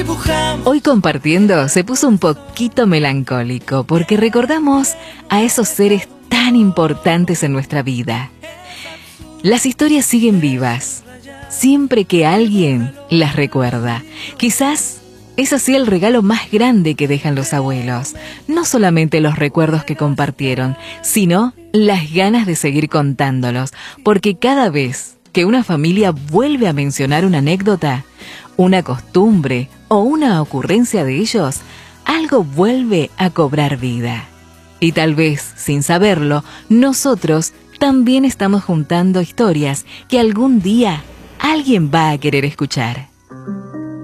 Hoy compartiendo se puso un poquito melancólico porque recordamos a esos seres tan importantes en nuestra vida. Las historias siguen vivas, siempre que alguien las recuerda. Quizás ese sea el regalo más grande que dejan los abuelos. No solamente los recuerdos que compartieron, sino las ganas de seguir contándolos. Porque cada vez que una familia vuelve a mencionar una anécdota, una costumbre o una ocurrencia de ellos, algo vuelve a cobrar vida. Y tal vez, sin saberlo, nosotros también estamos juntando historias que algún día alguien va a querer escuchar.